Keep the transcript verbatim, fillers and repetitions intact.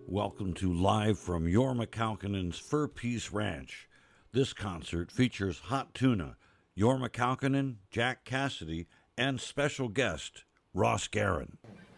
Welcome to Live from Jorma Kaukonen's Fur Peace Ranch. This concert features Hot Tuna, Jorma Kaukonen, Jack Cassidy, and special guest Ross Guerin.